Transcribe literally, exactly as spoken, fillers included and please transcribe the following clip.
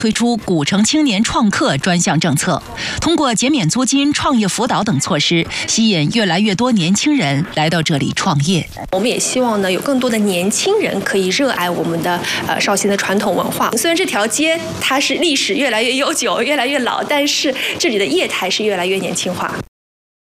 推出古城青年创客专项政策，通过减免租金、创业辅导等措施，吸引越来越多年轻人来到这里创业。 我们也希望呢，有更多的年轻人可以热爱我们的呃绍兴的传统文化。虽然这条街它是历史越来越悠久、越来越老，但是这里的业态是越来越年轻化。